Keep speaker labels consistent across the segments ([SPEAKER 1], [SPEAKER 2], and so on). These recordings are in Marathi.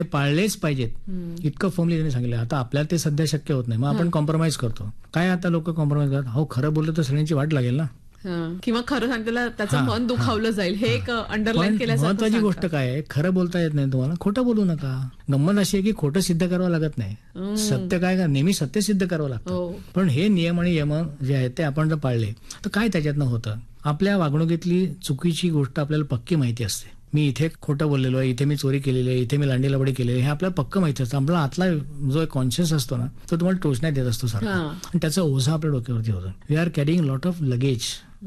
[SPEAKER 1] ते पाळलेच पाहिजेत. इतकं फर्मली त्यांनी सांगितलं. आता आपल्याला ते सध्या शक्य होत नाही, मग आपण कॉम्प्रोमाइज करतो. काय आता लोक कॉम्प्रोमाइज करतात, हो खरं बोललं तर सगळ्यांची वाट लागेल ना,
[SPEAKER 2] किंवा खरं सांगताना त्याचं मन दुखावलं जाईल, हे एक अंडरलाईन केल्यासारखं.
[SPEAKER 1] महत्वाची गोष्ट काय आहे, खरं बोलता येत नाही तुम्हाला, खोटं बोलू नका. गंमत अशी आहे की खोटं सिद्ध करावं लागत नाही. सत्य काय का नेहमी सत्य सिद्ध करावं लागतं. पण हे नियम आणि यम जे आहेत ते आपण जर पाळले तर काय त्याच्यातनं होतं, आपल्या वागणुकीतली चुकीची गोष्ट आपल्याला पक्की माहिती असते. मी इथे खोटं बोललेलो आहे, इथे मी चोरी केलेली आहे, इथे मी लांडी लबडी केलेली आहे, हे आपल्याला पक्क माहिती असतं. आपला आतला जो कॉन्शियस असतो ना, तो तुम्हाला टोचण्यात येत असतो सारखा, आणि त्याचा ओझा आपल्या डोक्यावरती होतं. We R carrying lot of luggage.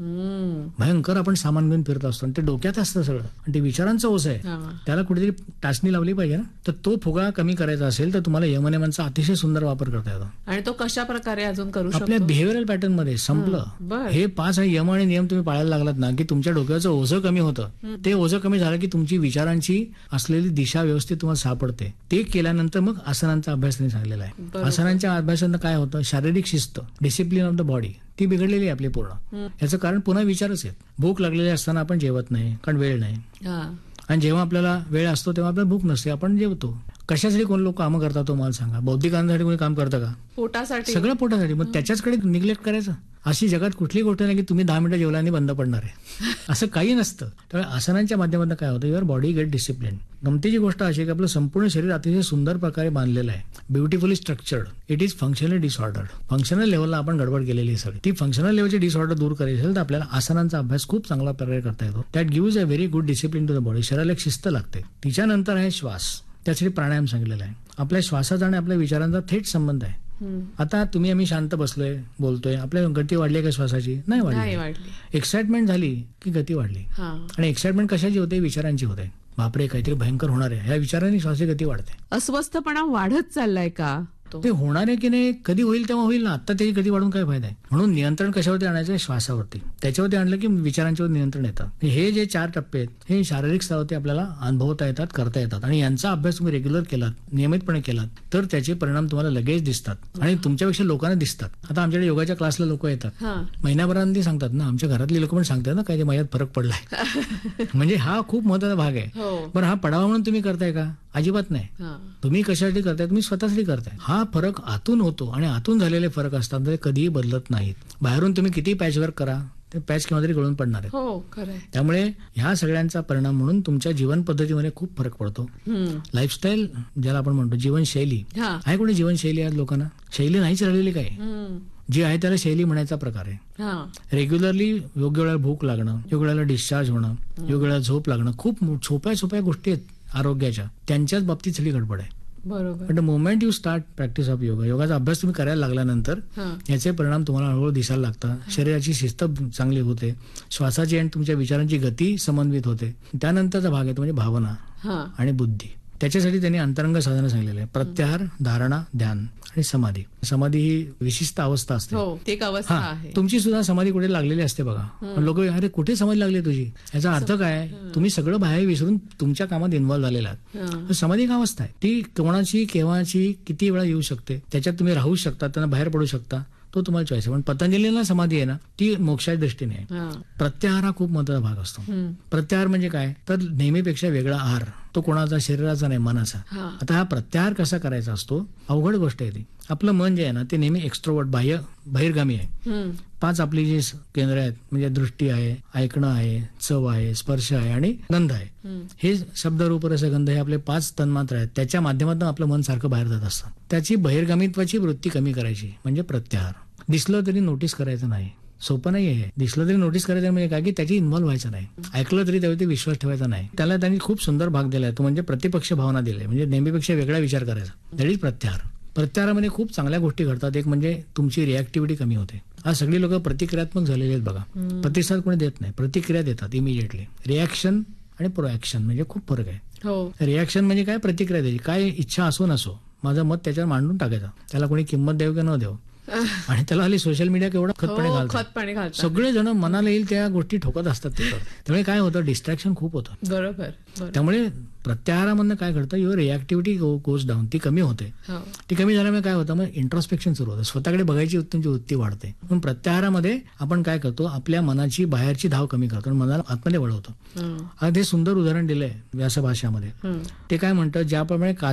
[SPEAKER 1] भयंकर आपण सामान घेऊन फिरत असतो, आणि ते डोक्यात असतं सगळं, आणि ते विचारांचा ओझा आहे. त्याला कुठेतरी टाचणी लावली पाहिजे ना. तर तो फुगा कमी करायचा असेल तर तुम्हाला यमनियमांचा अतिशय सुंदर वापर करता येतो.
[SPEAKER 2] आणि तो कशा प्रकारे अजून करू शकतो?
[SPEAKER 1] आपल्या बिहेव्हिअरल पॅटर्न मध्ये संपलं. हे 5 यम आणि नियम तुम्ही पाळायला लागलात ना की तुमच्या डोक्याचं ओझं कमी होतं. ते ओझं कमी झालं की तुमची विचारांची असलेली दिशा व्यवस्थित तुम्हाला सापडते. ते केल्यानंतर मग आसनांचा अभ्यास त्यांनी सांगलेला आहे. आसनांच्या अभ्यासानं काय होतं, शारीरिक शिस्त, डिसिप्लिन ऑफ द बॉडी ती बिघडलेली आहे आपली पूर्ण. याचं कारण पुन्हा विचारच आहेत. भूक लागलेली असताना आपण जेवत नाही, कारण वेळ नाही. आणि जेव्हा आपल्याला वेळ असतो तेव्हा आपल्याला भूक नसते, आपण जेवतो. कशासाठी कोण लोक कामं करतात तो मला सांगा? बौद्धिक आनंदासाठी कोणी काम करतं का?
[SPEAKER 2] पोटासाठी,
[SPEAKER 1] सगळं पोटासाठी. मग त्याच्याचकडे निग्लेक्ट करायचं. अशी जगात कुठली गोष्ट नाही की तुम्ही 10 मिनिटं जेवला आणि बंद पडणार आहे, असं काही नसतं. त्यामुळे आसनांच्या माध्यमातून काय होतं, युअर बॉडी गेट डिसिप्लिन. गमतीची गोष्ट अशी आहे की आपलं संपूर्ण शरीर अतिशय सुंदर प्रकारे बांधलेलं आहे, beautifully structured. It is functionally disordered. Functional लेव्हलला आपण गडबड केलेली आहे सगळी. ती फंक्शनल लेव्हलची डिसऑर्डर दूर करायची असेल तर आपल्याला आसनांचा अभ्यास खूप चांगला प्रकारे करता येतो. That gives a very good discipline to the body. शरीराला एक शिस्त लागते. तिच्यानंतर आहे श्वास. त्यासाठी प्राणायाम सांगितलेला आहे. आपल्या श्वासाचा आणि आपल्या विचारांचा थेट संबंध आहे. आता तुम्ही आम्ही शांत बसलोय, बोलतोय, आपल्या गती वाढली का श्वासाची? नाही वाढली. एक्साइटमेंट झाली की गती वाढली. आणि एक्साइटमेंट कशाची होते? विचारांची होते. बापरे काहीतरी भयंकर होणार आहे, ह्या विचारांनी श्वासाची गती वाढते.
[SPEAKER 2] अस्वस्थपणा वाढत चाललाय का?
[SPEAKER 1] ते होणार आहे की नाही, कधी होईल तेव्हा होईल ना. आता त्याची गती वाढून काय फायदा आहे? म्हणून नियंत्रण कशावरती आणायचं? श्वासावरती. त्याच्यावरती आणलं की विचारांच्यावर नियंत्रण येतं. हे जे 4 टप्पे आहेत हे शारीरिक स्तरावरती आपल्याला अनुभवता येतात, करता येतात. आणि यांचा अभ्यास तुम्ही रेग्युलर केलात, नियमितपणे केलात तर त्याचे परिणाम तुम्हाला लगेच दिसतात आणि तुमच्यापेक्षा लोकांना दिसतात. आता आमच्याकडे योगाच्या क्लासला लोक येतात, महिन्याभरांनी सांगतात ना, आमच्या घरातली लोक पण सांगतात ना काही माझ्यात फरक पडलाय. म्हणजे हा खूप महत्वाचा भाग आहे. पण हा पडावा म्हणून तुम्ही करताय का? अजिबात नाही. तुम्ही कशासाठी करताय? तुम्ही स्वतःसाठी करताय. हा फरक आतून होतो आणि आतून झालेले फरक असतात ते कधीही बदलत नाहीत. बाहेरून तुम्ही किती पॅचवर्क करा, ते पॅच केव्हा तरी गळून पडणार आहे.
[SPEAKER 2] हो, खरंय.
[SPEAKER 1] त्यामुळे ह्या सगळ्यांचा परिणाम म्हणून तुमच्या जीवन पद्धतीमध्ये खूप फरक पडतो. लाईफस्टाईल ज्याला आपण म्हणतो, जीवनशैली आहे. कोणी जीवनशैली आज लोकांना शैली नाहीच राहिलेली काय जी आहे त्याला शैली म्हणायचा प्रकार आहे. रेग्युलरली योग्य वेळेला भूक लागणं, योग्य वेळेला डिस्चार्ज होणं, योग्य वेळेला झोप लागणं, खूप सोप्या गोष्टी आहेत आरोग्याच्या. त्यांच्याच बाबतीत सगळी गडबड आहे.
[SPEAKER 2] बरोबर.
[SPEAKER 1] But the moment you start practice of yoga, योगाचा अभ्यास तुम्ही करायला लागल्यानंतर याचे परिणाम तुम्हाला हळूहळू दिसायला लागतात. शरीराची शिस्त चांगली होते, श्वासाची आणि तुमच्या विचारांची गती समन्वित होते. त्यानंतरचा भाग येतो म्हणजे भावना आणि बुद्धी. त्याच्यासाठी त्यांनी अंतरंग साधना सांगितलेलं आहे. प्रत्याहार, धारणा, ध्यान आणि समाधी. समाधी ही विशिष्ट अवस्था असते. तुमची सुद्धा समाधी कुठे लागलेली असते बघा. लोक अरे कुठे समाधी लागली तुझी? याचा अर्थ काय? तुम्ही सगळं बाहेर विसरून तुमच्या कामात इन्व्हॉल्व्ह झालेला आहात. समाधी एक अवस्था आहे, ती कोणाची, केव्हाची, किती वेळा येऊ शकते. त्याच्यात तुम्ही राहू शकता, त्यांना बाहेर पडू शकता, तो तुम्हाला चॉईस आहे. पण पतंजलीला समाधी आहे ना, ती मोक्षाच्या दृष्टीने आहे. प्रत्याहार हा खूप महत्वाचा भाग असतो. प्रत्याहार म्हणजे काय तर नेहमीपेक्षा वेगळा आहार, तो कोणाचा, शरीराचा नाही, मनाचा. आता हा प्रत्याहार कसा करायचा असतो? अवघड गोष्ट आहे ती. आपलं मन जे आहे ना ते नेहमी एक्स्ट्रोवर्ट, बहिर्गामी आहे. 5 आपली जी केंद्र आहेत म्हणजे दृष्टी आहे, ऐकणं आहे, चव आहे, स्पर्श आहे आणि गंध आहे. हे शब्द, रूप, रस, गंध हे आपले 5 तन्मात्र आहेत. त्याच्या माध्यमातून आपलं मन सारखं बाहेर जात असतं. त्याची बहिर्गामित्वाची वृत्ती कमी करायची म्हणजे प्रत्याहार. दिसलं तरी नोटीस करायचं नाही. सोपं नाही आहे. दिसलं तरी नोटीस करायचं म्हणजे काय की त्याची इन्व्हॉल्व्ह व्हायचं नाही. ऐकलं तरी त्यावरती विश्वास ठेवायचा नाही. त्याला त्यांनी खूप सुंदर भाग दिलाय, तो म्हणजे प्रतिपक्ष भावना दिली, म्हणजे नेहमीपेक्षा वेगळा विचार करायचा. दॅट इज प्रत्याहार. प्रत्याहारामध्ये खूप चांगल्या गोष्टी घडतात. एक म्हणजे तुमची रिॲक्टिव्हिटी कमी होते. आज सगळी लोक प्रतिक्रियात्मक झालेली आहेत बघा. प्रतिसाद कोणी देत नाही, प्रतिक्रिया देतात इमिजिएटली. रिॲक्शन आणि प्रोॲक्शन म्हणजे खूप फरक आहे. रिॲक्शन म्हणजे काय? प्रतिक्रिया द्यायची. काय इच्छा असो नसो, माझं मत त्याच्यावर मांडून टाकायचं. त्याला कोणी किंमत देऊ की न देऊ. आणि त्याला हल्ली सोशल मीडिया केवढा खतपाणी घालतात. सगळे जण मनाला येईल त्या गोष्टी ठोकत असतात. त्यामुळे काय होतं, डिस्ट्रॅक्शन खूप होतं.
[SPEAKER 2] बरोबर.
[SPEAKER 1] त्यामुळे प्रत्याहारामधनं काय घडतं, युअर रिॲक्टिव्हिटी गोज डाऊन, ती कमी होते. ती कमी झाल्यामुळे काय होतं, मग इंट्रोस्पेक्शन सुरू होतं, स्वतःकडे बघायची तुमची वृत्ती वाढते. पण प्रत्याहारामध्ये आपण काय करतो, आपल्या मनाची बाहेरची धाव कमी करतो आणि मनाला आतमध्ये वळवतो. ते सुंदर उदाहरण दिलंय व्यासभाषामध्ये. ते काय म्हणतं, ज्याप्रमाणे